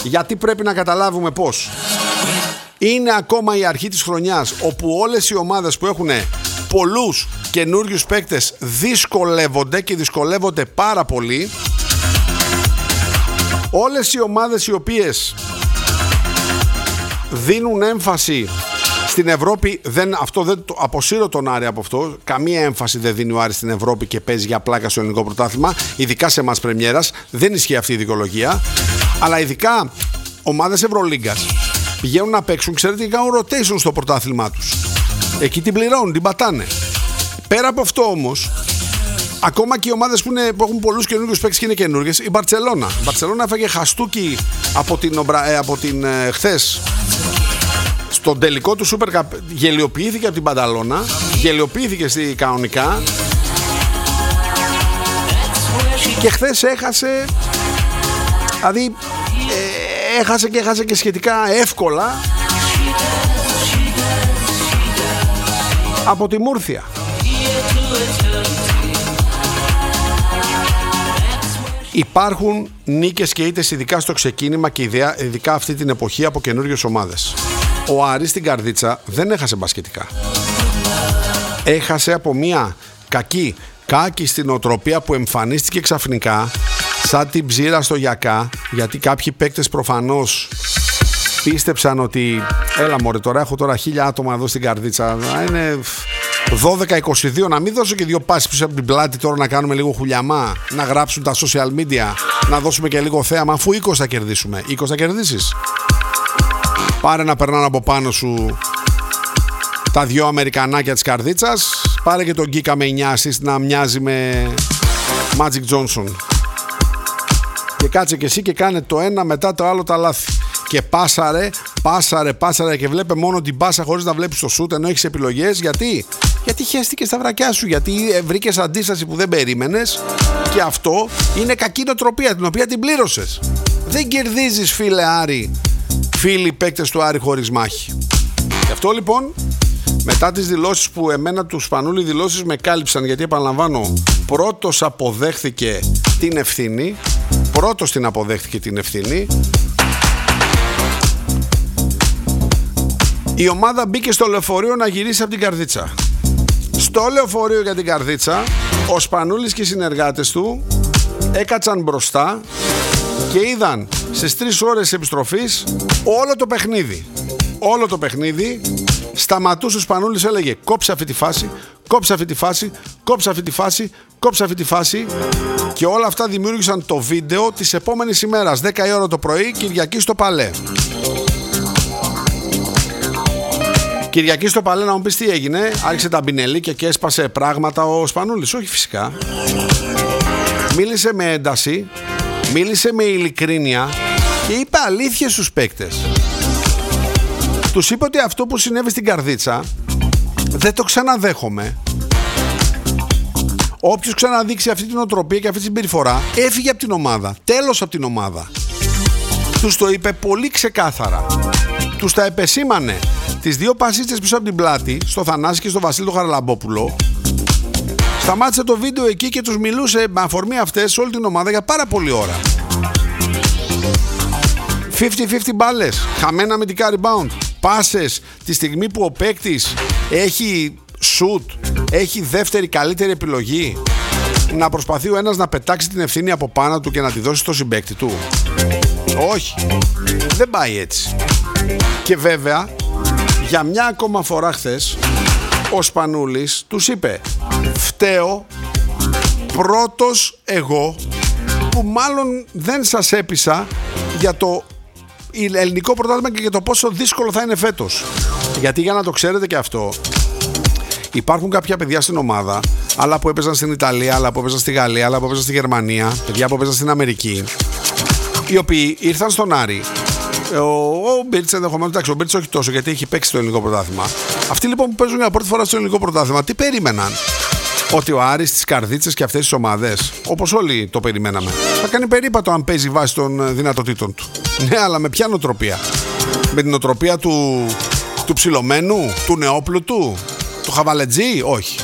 Γιατί πρέπει να καταλάβουμε πως είναι ακόμα η αρχή της χρονιάς, όπου όλες οι ομάδες που έχουν πολλούς καινούριους παίκτες δυσκολεύονται και δυσκολεύονται πάρα πολύ. Όλες οι ομάδες οι οποίες δίνουν έμφαση στην Ευρώπη, αποσύρω τον Άρη από αυτό. Καμία έμφαση δεν δίνει ο Άρης στην Ευρώπη και παίζει για πλάκα στο ελληνικό πρωτάθλημα, ειδικά σε εμάς πρεμιέρας. Δεν ισχύει αυτή η δικαιολογία. Αλλά ειδικά ομάδες Ευρωλίγκας πηγαίνουν να παίξουν, ξέρετε, κάνουν rotation στο πρωτάθλημά τους. Εκεί την πληρώνουν, την πατάνε. Πέρα από αυτό όμως, ακόμα και οι ομάδες που έχουν πολλούς καινούργιους παίκτες και είναι καινούργιες, η Μπαρτσελώνα. Η Μπαρτσελώνα έφαγε χαστούκι από την χθες. Στον τελικό του Super Cup γελιοποιήθηκε από την Πανταλώνα, γελιοποιήθηκε κανονικά και χθες έχασε, δηλαδή έχασε και σχετικά εύκολα από τη Μούρθια. Υπάρχουν νίκες και ήττες, ειδικά στο ξεκίνημα και ειδικά αυτή την εποχή, από καινούριες ομάδες. Ο Άρης στην Καρδίτσα δεν έχασε μπασκετικά. Έχασε από μια κάκιστη νοοτροπία που εμφανίστηκε ξαφνικά σαν την ψήρα στο γιακά, γιατί κάποιοι παίκτες προφανώς πίστεψαν ότι έλα μωρέ, τώρα έχω 1000 άτομα εδώ στην Καρδίτσα, είναι 12-22, να μην δώσω και 2 πάσεις πίσω από την πλάτη τώρα να κάνουμε λίγο χουλιαμά, να γράψουν τα social media, να δώσουμε και λίγο θέαμα, αφού 20 θα κερδίσουμε. 20 θα κερδίσεις. Πάρε να περνάνε από πάνω σου τα 2 Αμερικανάκια της Καρδίτσας. Πάρε και τον Γκίκα με 9 assist να μοιάζει με Magic Johnson. Και κάτσε και εσύ και κάνε το ένα μετά το άλλο τα λάθη. Και πάσαρε και βλέπε μόνο την πάσα χωρίς να βλέπεις το σούτ, ενώ έχεις επιλογές. Γιατί χέστηκες στα βρακιά σου, γιατί βρήκες αντίσταση που δεν περίμενες. Και αυτό είναι κακή νοοτροπία, την οποία την πλήρωσες. Δεν κερδίζεις, φίλε Άρη, φίλοι παίκτες του Άρη, χωρίς μάχη. Γι' αυτό λοιπόν, μετά τις δηλώσεις που εμένα του Σπανούλη δηλώσεις με κάλυψαν, γιατί επαναλαμβάνω, πρώτος αποδέχθηκε την ευθύνη, η ομάδα μπήκε στο λεωφορείο να γυρίσει από την Καρδίτσα. Στο λεωφορείο για την Καρδίτσα, ο Σπανούλης και οι συνεργάτες του έκατσαν μπροστά και είδαν στις 3 ώρες επιστροφής όλο το παιχνίδι. Σταματούσε ο Σπανούλης, έλεγε κόψε αυτή τη φάση και όλα αυτά δημιούργησαν το βίντεο της επόμενης ημέρας, 10 η ώρα το πρωί, Κυριακή στο Παλέ. Κυριακή στο Παλέ, να μου πεις τι έγινε? Άρχισε τα μπινελίκια και έσπασε πράγματα ο Σπανούλης? Όχι, φυσικά. Μίλησε με ένταση, μίλησε με ειλικρίνεια και είπε αλήθειες στους παίκτες. Τους είπε ότι αυτό που συνέβη στην Καρδίτσα δεν το ξαναδέχομαι. Όποιος ξαναδείξει αυτή την οτροπία και αυτή την συμπεριφορά, έφυγε από την ομάδα. Τέλος από την ομάδα. Τους το είπε πολύ ξεκάθαρα. Τους τα επεσήμανε. Τις 2 πασίτσες πίσω από την πλάτη, στο Θανάση και στο Βασίλη το Χαραλαμπόπουλο. Σταμάτησε το βίντεο εκεί και τους μιλούσε με αφορμή αυτές όλη την ομάδα για πάρα πολλή ώρα. 50-50 μπάλες, χαμένα αμυντικά rebound, πάσες τη στιγμή που ο παίκτης έχει shoot, έχει δεύτερη καλύτερη επιλογή, να προσπαθεί ο ένας να πετάξει την ευθύνη από πάνω του και να τη δώσει στο συμπαίκτη του. Όχι, δεν πάει έτσι. Και βέβαια, για μια ακόμα φορά χθες, ο Σπανούλης τους είπε φταίω πρώτος εγώ που μάλλον δεν σας έπεισα για το ελληνικό πρωτάθλημα και για το πόσο δύσκολο θα είναι φέτος. Γιατί για να το ξέρετε και αυτό, υπάρχουν κάποια παιδιά στην ομάδα, άλλα που έπαιζαν στην Ιταλία, άλλα που έπαιζαν στη Γαλλία, άλλα που έπαιζαν στη Γερμανία, παιδιά που έπαιζαν στην Αμερική, οι οποίοι ήρθαν στον Άρη. Ο Μπίρτς ενδεχομένως, εντάξει, ο Μπίρτς όχι τόσο γιατί έχει παίξει στο ελληνικό πρωτάθλημα. Αυτοί λοιπόν που παίζουν για πρώτη φορά στο ελληνικό πρωτάθλημα, τι περίμεναν? Ότι ο Άρης, τις Καρδίτσες και αυτές τις ομάδες, όπως όλοι το περιμέναμε, θα κάνει περίπατο αν παίζει βάσει των δυνατοτήτων του. Ναι, αλλά με ποια νοοτροπία? Με την νοοτροπία του ψιλωμένου, του νεόπλουτου, του χαβαλετζή? Όχι.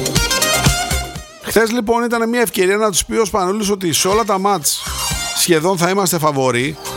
Χθες λοιπόν ήταν μια ευκαιρία να τους πει ο Σπανούλης ότι σε όλα τα μάτς σχεδόν θα είμαστε φαβοροί,